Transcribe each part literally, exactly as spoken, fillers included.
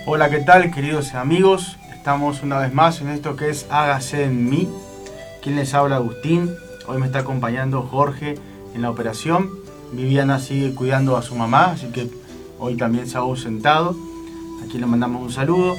Hola, ¿qué tal, queridos amigos? Estamos una vez más en esto que es Hágase en mí. Quien les habla, Agustín. Hoy me está acompañando Jorge en la operación. Viviana sigue cuidando a su mamá, así que hoy también se ha ausentado. Aquí le mandamos un saludo.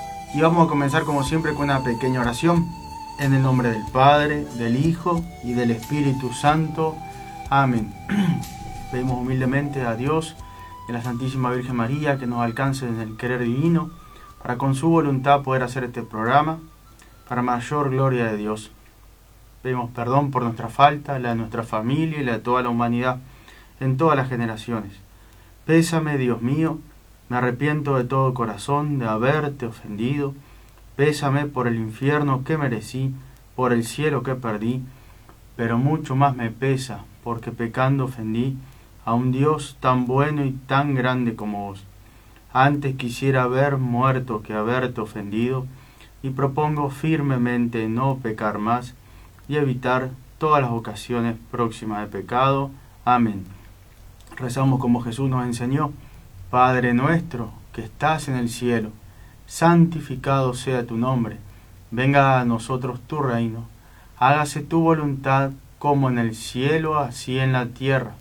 Y vamos a comenzar como siempre con una pequeña oración. En el nombre del Padre, del Hijo y del Espíritu Santo. Amén. Pedimos humildemente a Dios y a la Santísima Virgen María que nos alcance en el querer divino para con su voluntad poder hacer este programa para mayor gloria de Dios. Pedimos perdón por nuestra falta, la de nuestra familia y la de toda la humanidad en todas las generaciones. Pésame, Dios mío, me arrepiento de todo corazón de haberte ofendido. Pésame por el infierno que merecí, por el cielo que perdí, pero mucho más me pesa porque pecando ofendí a un Dios tan bueno y tan grande como vos. Antes quisiera haber muerto que haberte ofendido, y propongo firmemente no pecar más y evitar todas las ocasiones próximas de pecado. Amén. Rezamos como Jesús nos enseñó. Padre nuestro que estás en el cielo, santificado sea tu nombre. Venga a nosotros tu reino. Hágase tu voluntad como en el cielo, así en la tierra.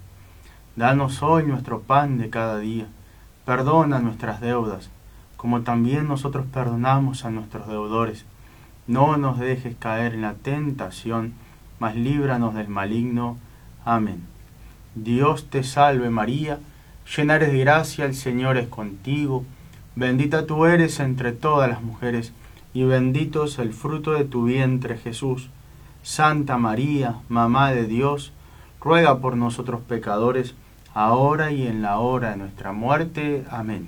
Danos hoy nuestro pan de cada día. Perdona nuestras deudas, como también nosotros perdonamos a nuestros deudores. No nos dejes caer en la tentación, mas líbranos del maligno. Amén. Dios te salve María, llena eres de gracia, el Señor es contigo. Bendita tú eres entre todas las mujeres, y bendito es el fruto de tu vientre, Jesús. Santa María, Mamá de Dios, ruega por nosotros pecadores, ahora y en la hora de nuestra muerte. Amén.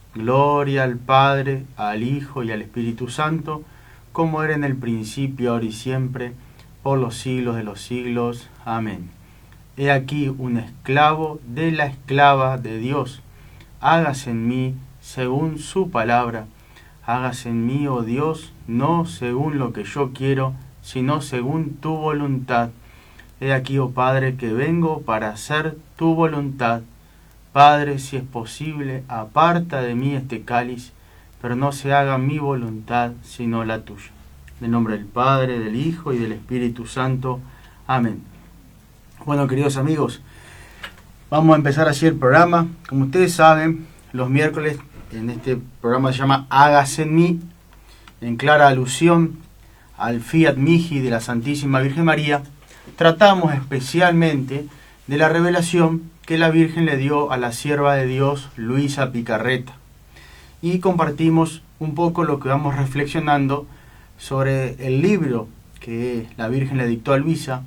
Gloria al Padre, al Hijo y al Espíritu Santo, como era en el principio, ahora y siempre, por los siglos de los siglos. Amén. He aquí un esclavo de la esclava de Dios. Hágase en mí según su palabra. Hágase en mí, oh Dios, no según lo que yo quiero, sino según tu voluntad. He aquí, oh Padre, que vengo para hacer tu voluntad. Padre, si es posible, aparta de mí este cáliz, pero no se haga mi voluntad, sino la tuya. En el nombre del Padre, del Hijo y del Espíritu Santo. Amén. Bueno, queridos amigos, vamos a empezar así el programa. Como ustedes saben, los miércoles en este programa se llama Hágase en mí, en clara alusión al Fiat Mihi de la Santísima Virgen María. Tratamos especialmente de la revelación que la Virgen le dio a la sierva de Dios, Luisa Picarreta. Y compartimos un poco lo que vamos reflexionando sobre el libro que la Virgen le dictó a Luisa.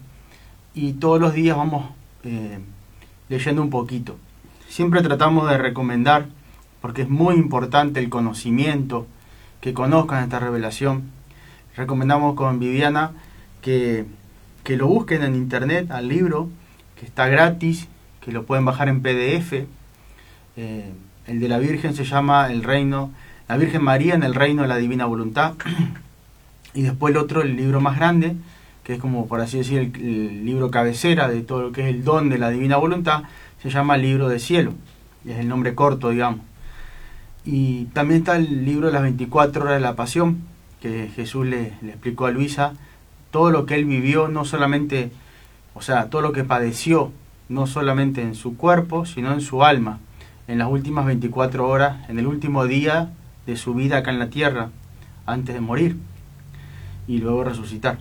Y todos los días vamos eh, leyendo un poquito. Siempre tratamos de recomendar, porque es muy importante el conocimiento, que conozcan esta revelación. Recomendamos con Viviana que, que lo busquen en internet al libro, que está gratis, que lo pueden bajar en P D F. Eh, el de la Virgen se llama El Reino, la Virgen María en el Reino de la Divina Voluntad. Y después el otro, el libro más grande, que es como por así decir el, el libro cabecera de todo lo que es el don de la Divina Voluntad, se llama Libro de Cielo. Es el nombre corto, digamos. Y también está el libro de las veinticuatro horas de la Pasión, que Jesús le, le explicó a Luisa todo lo que él vivió, no solamente, o sea, todo lo que padeció, no solamente en su cuerpo, sino en su alma, en las últimas veinticuatro horas, en el último día de su vida acá en la tierra, antes de morir, y luego resucitar.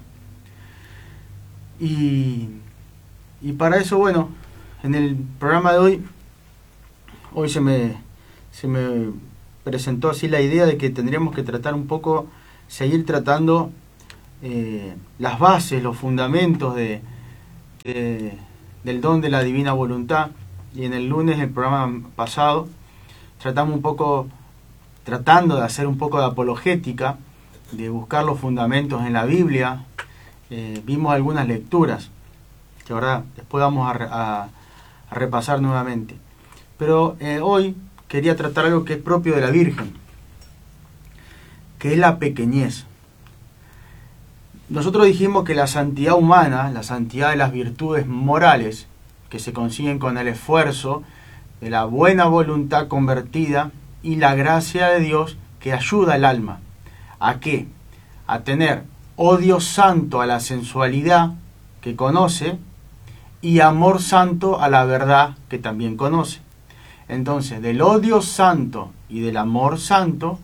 Y, y para eso, bueno, en el programa de hoy, hoy se me, se me presentó así la idea de que tendríamos que tratar un poco, seguir tratando eh, las bases, los fundamentos de, de, del don de la Divina Voluntad. Y en el lunes, el programa pasado, tratamos un poco, tratando de hacer un poco de apologética, de buscar los fundamentos en la Biblia. Eh, vimos algunas lecturas, que ahora después vamos a, a, a repasar nuevamente. Pero eh, hoy quería tratar algo que es propio de la Virgen, que es la pequeñez. Nosotros dijimos que la santidad humana, la santidad de las virtudes morales, que se consiguen con el esfuerzo de la buena voluntad convertida y la gracia de Dios que ayuda al alma. ¿A qué? A tener odio santo a la sensualidad que conoce y amor santo a la verdad que también conoce. Entonces, del odio santo y del amor santo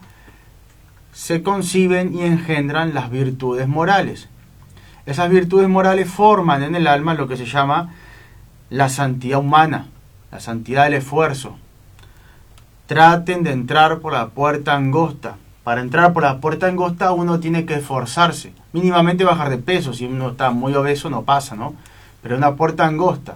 se conciben y engendran las virtudes morales. Esas virtudes morales forman en el alma lo que se llama la santidad humana, la santidad del esfuerzo. Traten de entrar por la puerta angosta. Para entrar por la puerta angosta uno tiene que esforzarse, mínimamente bajar de peso. Si uno está muy obeso no pasa, ¿no? Pero una puerta angosta.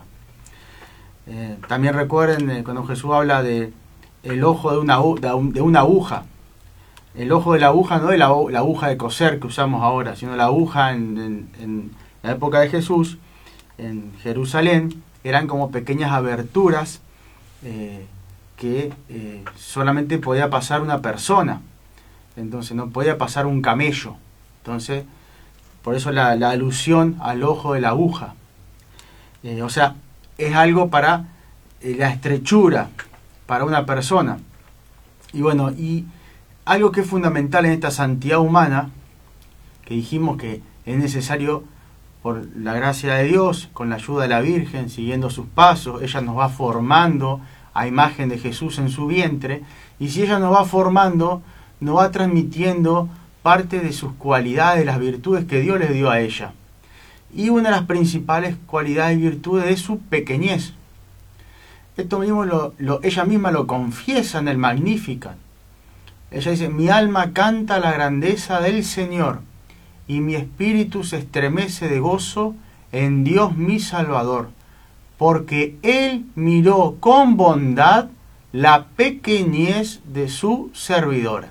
Eh, también recuerden eh, cuando Jesús habla de el ojo de una, de una aguja. El ojo de la aguja no es la, la aguja de coser que usamos ahora, sino la aguja en, en, en la época de Jesús, en Jerusalén, eran como pequeñas aberturas eh, que eh, solamente podía pasar una persona. Entonces no podía pasar un camello. Entonces, por eso la, la alusión al ojo de la aguja. Eh, o sea, es algo para eh, la estrechura, para una persona. Y bueno, y algo que es fundamental en esta santidad humana, que dijimos que es necesario por la gracia de Dios, con la ayuda de la Virgen, siguiendo sus pasos, ella nos va formando a imagen de Jesús en su vientre, y si ella nos va formando, nos va transmitiendo parte de sus cualidades, las virtudes que Dios le dio a ella. Y una de las principales cualidades y virtudes es su pequeñez. Esto mismo lo, lo, ella misma lo confiesa en el Magnificat. Ella dice, mi alma canta la grandeza del Señor, y mi espíritu se estremece de gozo en Dios mi Salvador, porque Él miró con bondad la pequeñez de su servidora.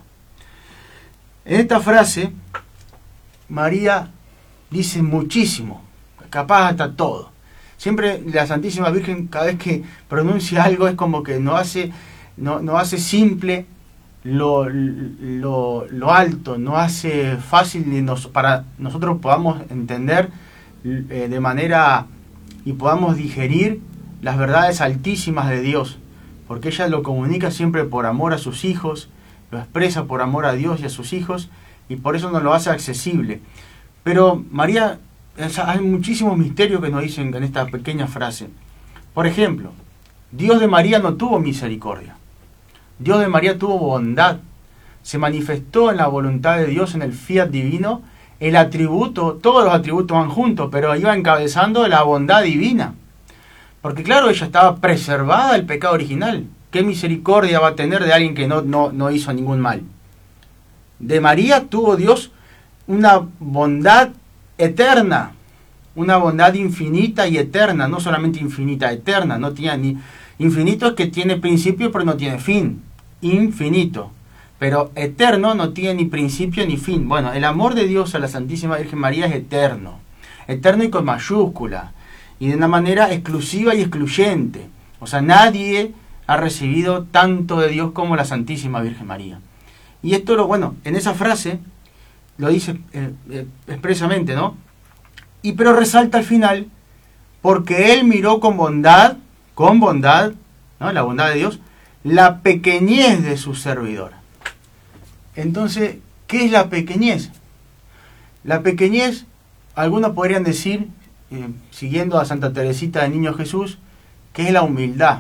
En esta frase, María dice muchísimo, capaz hasta todo. Siempre la Santísima Virgen, cada vez que pronuncia algo, es como que no hace, no, no hace simple lo, lo, lo alto, no hace fácil de nos, para nosotros podamos entender eh, de manera y podamos digerir las verdades altísimas de Dios, porque ella lo comunica siempre por amor a sus hijos, lo expresa por amor a Dios y a sus hijos, y por eso nos lo hace accesible. Pero María, hay muchísimos misterios que nos dicen en esta pequeña frase. Por ejemplo, Dios de María no tuvo misericordia. Dios de María tuvo bondad. Se manifestó en la voluntad de Dios, en el fiat divino, el atributo, todos los atributos van juntos, pero iba encabezando la bondad divina. Porque claro, ella estaba preservada del pecado original. ¿Qué misericordia va a tener de alguien que no, no, no hizo ningún mal? De María tuvo Dios una bondad eterna, una bondad infinita y eterna, no solamente infinita, eterna, no tiene ni infinito es que tiene principio pero no tiene fin, infinito, pero eterno no tiene ni principio ni fin. Bueno, el amor de Dios a la Santísima Virgen María es eterno, eterno y con mayúscula, y de una manera exclusiva y excluyente. O sea, nadie ha recibido tanto de Dios como la Santísima Virgen María. Y esto, lo bueno, en esa frase lo dice eh, eh, expresamente, ¿no? Y pero resalta al final, porque Él miró con bondad, con bondad, ¿no? La bondad de Dios, la pequeñez de su servidora. Entonces, ¿qué es la pequeñez? La pequeñez, algunos podrían decir, eh, siguiendo a Santa Teresita del Niño Jesús, que es la humildad.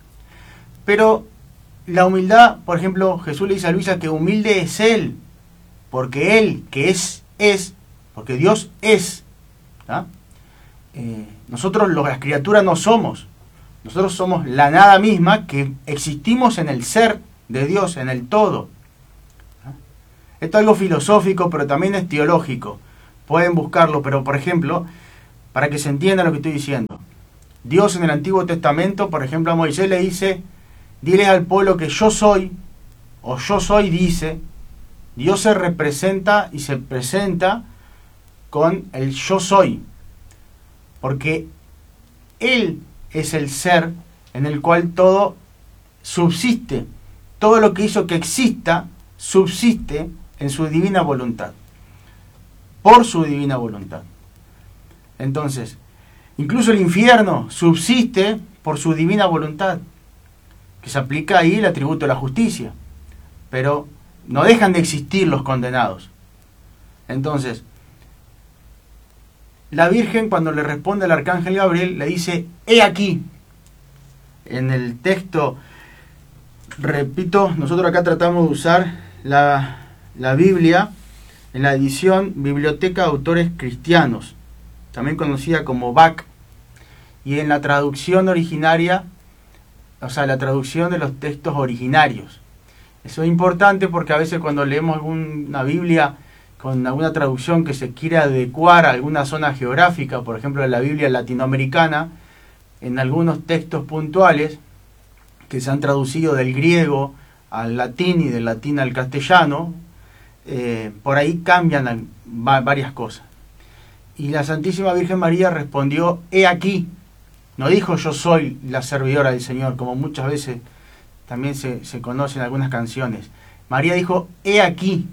Pero la humildad, por ejemplo, Jesús le dice a Luisa que humilde es Él, porque Él, que es, es, porque Dios es. ¿Ah? Eh, nosotros las criaturas no somos, nosotros somos la nada misma que existimos en el ser de Dios, en el todo. ¿Ah? Esto es algo filosófico, pero también es teológico. Pueden buscarlo, pero por ejemplo, para que se entienda lo que estoy diciendo. Dios en el Antiguo Testamento, por ejemplo, a Moisés le dice, diles al pueblo que yo soy, o yo soy, dice. Dios se representa y se presenta con el yo soy, porque Él es el ser en el cual todo subsiste, todo lo que hizo que exista subsiste en su divina voluntad, por su divina voluntad. Entonces, incluso el infierno subsiste por su divina voluntad, que se aplica ahí el atributo de la justicia, pero no dejan de existir los condenados. Entonces, la Virgen, cuando le responde al arcángel Gabriel, le dice, he aquí. En el texto, repito, nosotros acá tratamos de usar la, la Biblia en la edición Biblioteca de Autores Cristianos, también conocida como B A C, y en la traducción originaria, o sea, la traducción de los textos originarios. Eso es importante porque a veces cuando leemos alguna Biblia con alguna traducción que se quiere adecuar a alguna zona geográfica, por ejemplo la Biblia latinoamericana, en algunos textos puntuales que se han traducido del griego al latín y del latín al castellano, eh, por ahí cambian varias cosas. Y la Santísima Virgen María respondió, he aquí. No dijo yo soy la servidora del Señor, como muchas veces también se, se conoce en algunas canciones. María dijo, he aquí,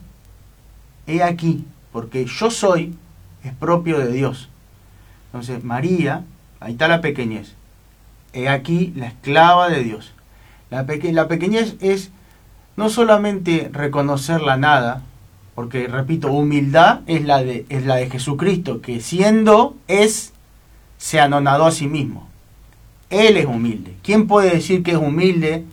he aquí, porque yo soy es propio de Dios. Entonces María, ahí está la pequeñez, he aquí la esclava de Dios. La, peque, la pequeñez es no solamente reconocer la nada, porque repito, humildad es la de, es la de Jesucristo, que siendo es, se anonadó a sí mismo. Él es humilde. ¿Quién puede decir que es humilde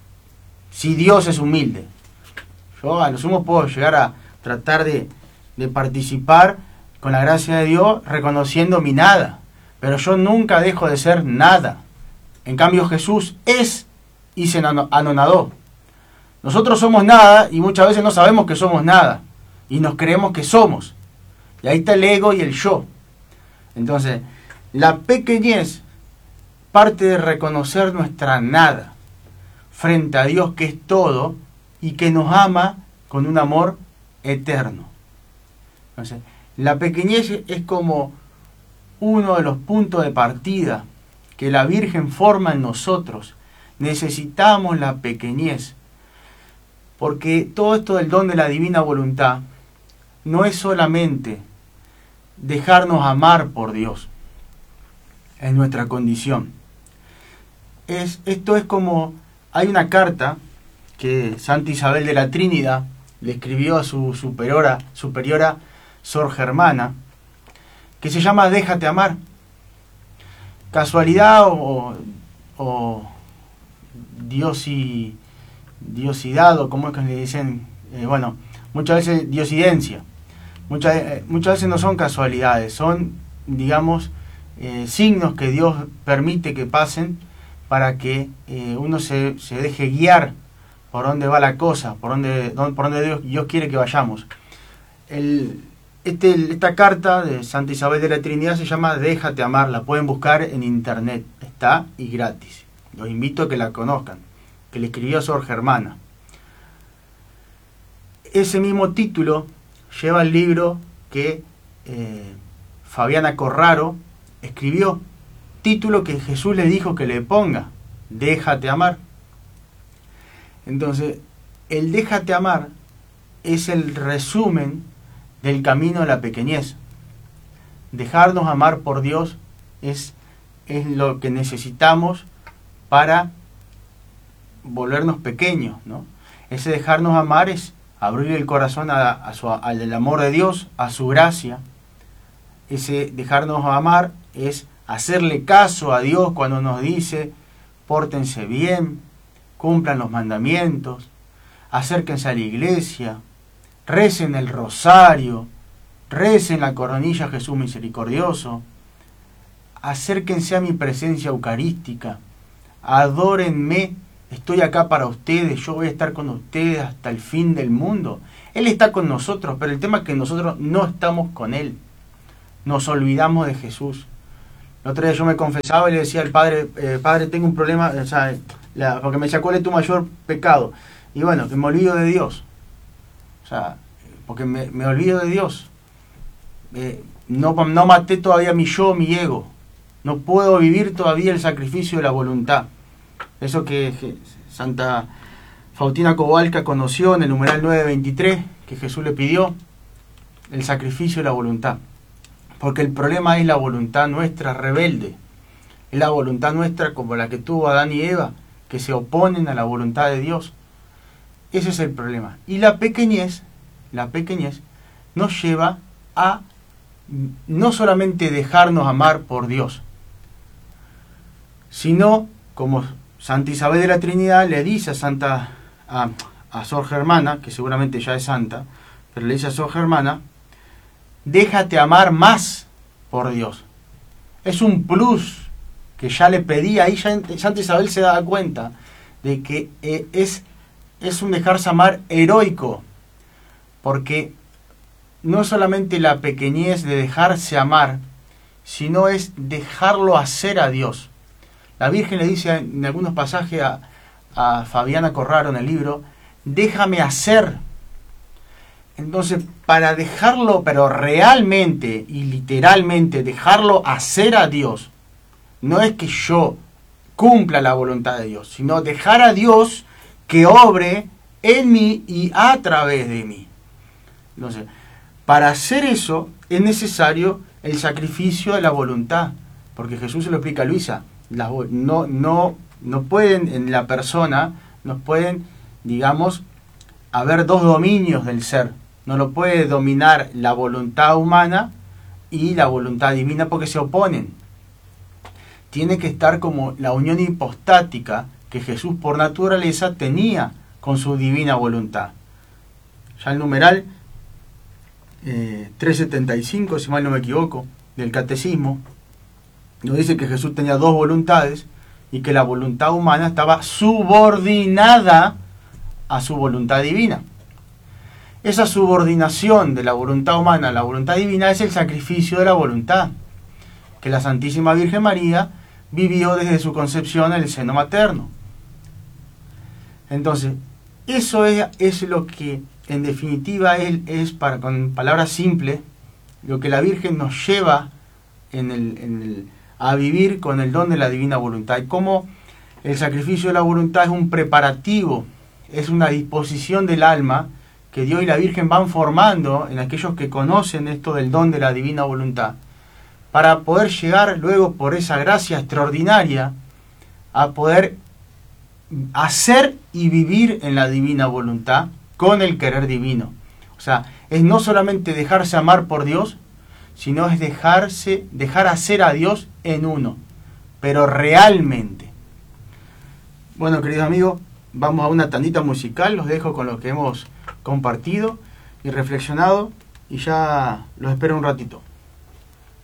si Dios es humilde? Yo a lo sumo puedo llegar a tratar de, de participar con la gracia de Dios reconociendo mi nada, pero yo nunca dejo de ser nada. En cambio Jesús es y se anonadó. Nosotros somos nada y muchas veces no sabemos que somos nada y nos creemos que somos. Y ahí está el ego y el yo. Entonces, la pequeñez parte de reconocer nuestra nada frente a Dios, que es todo y que nos ama con un amor eterno. Entonces, la pequeñez es como uno de los puntos de partida que la Virgen forma en nosotros. Necesitamos la pequeñez, porque todo esto del don de la divina voluntad no es solamente dejarnos amar por Dios en nuestra condición. Es, esto es como, hay una carta que Santa Isabel de la Trinidad le escribió a su superiora, superiora Sor Germana, que se llama Déjate amar. Casualidad o, o diosi, diosidad, o como es que le dicen, eh, bueno, muchas veces diosidencia. Muchas, eh, muchas veces no son casualidades, son, digamos, eh, signos que Dios permite que pasen para que eh, uno se, se deje guiar por dónde va la cosa, por dónde, dónde, por dónde Dios, Dios quiere que vayamos. El, este, esta carta de Santa Isabel de la Trinidad se llama Déjate amar, la pueden buscar en internet, está y gratis. Los invito a que la conozcan, que le escribió Sor Germana. Ese mismo título lleva el libro que eh, Fabiana Corraro escribió, título que Jesús le dijo que le ponga, Déjate amar. Entonces, el déjate amar es el resumen del camino de la pequeñez. Dejarnos amar por Dios es, es lo que necesitamos para volvernos pequeños, ¿no? Ese dejarnos amar es abrir el corazón a, a su, al amor de Dios, a su gracia. Ese dejarnos amar es hacerle caso a Dios cuando nos dice, pórtense bien, cumplan los mandamientos, acérquense a la iglesia, recen el rosario, recen la coronilla Jesús misericordioso, acérquense a mi presencia eucarística, adórenme, estoy acá para ustedes, yo voy a estar con ustedes hasta el fin del mundo. Él está con nosotros, pero el tema es que nosotros no estamos con Él. Nos olvidamos de Jesús. El otro día yo me confesaba y le decía al Padre, eh, Padre, tengo un problema, o sea, la, porque me decía, ¿cuál es tu mayor pecado? Y bueno, que me olvido de Dios. O sea, porque me, me olvido de Dios. Eh, no, no maté todavía mi yo, mi ego. No puedo vivir todavía el sacrificio de la voluntad. Eso que, que Santa Faustina Kowalska conoció en el numeral nueve veintitrés, que Jesús le pidió, el sacrificio de la voluntad. Porque el problema es la voluntad nuestra rebelde. Es la voluntad nuestra como la que tuvo Adán y Eva, que se oponen a la voluntad de Dios. Ese es el problema. Y la pequeñez, la pequeñez nos lleva a no solamente dejarnos amar por Dios, sino, como Santa Isabel de la Trinidad le dice a Santa a, a Sor Germana, que seguramente ya es santa, pero le dice a Sor Germana, déjate amar más por Dios. Es un plus que ya le pedía, ahí ya Santa Isabel se da cuenta de que eh, es, es un dejarse amar heroico, porque no es solamente la pequeñez de dejarse amar, sino es dejarlo hacer a Dios. La Virgen le dice en algunos pasajes a, a Fabiana Corraro en el libro, déjame hacer. Entonces, para dejarlo, pero realmente y literalmente dejarlo hacer a Dios, no es que yo cumpla la voluntad de Dios, sino dejar a Dios que obre en mí y a través de mí. Entonces, para hacer eso es necesario el sacrificio de la voluntad, porque Jesús se lo explica a Luisa, las, no, no, no pueden en la persona, no pueden, digamos, haber dos dominios del ser. No lo puede dominar la voluntad humana y la voluntad divina porque se oponen. Tiene que estar como la unión hipostática que Jesús por naturaleza tenía con su divina voluntad. Ya el numeral eh, trescientos setenta y cinco, si mal no me equivoco, del Catecismo, nos dice que Jesús tenía dos voluntades y que la voluntad humana estaba subordinada a su voluntad divina. Esa subordinación de la voluntad humana a la voluntad divina es el sacrificio de la voluntad, que la Santísima Virgen María vivió desde su concepción en el seno materno. Entonces, eso es, es lo que en definitiva es, es para, con palabras simples, lo que la Virgen nos lleva en el, en el, a vivir con el don de la divina voluntad. Y cómo el sacrificio de la voluntad es un preparativo, es una disposición del alma que Dios y la Virgen van formando en aquellos que conocen esto del don de la divina voluntad, para poder llegar luego por esa gracia extraordinaria a poder hacer y vivir en la divina voluntad con el querer divino. O sea, es no solamente dejarse amar por Dios, sino es dejarse, dejar hacer a Dios en uno, pero realmente. Bueno, queridos amigos, vamos a una tandita musical, los dejo con lo que hemos compartido y reflexionado y ya los espero un ratito.